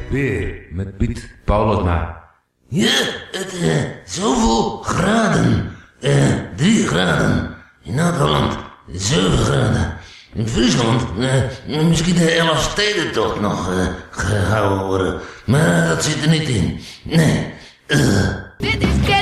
weer met Piet Paulusma. Ja, het zoveel graden. 3 graden. In Noord-Holland 7 graden. In Friesland misschien de Elfstedentocht nog gehouden worden. Maar dat zit er niet in. Nee. Dit is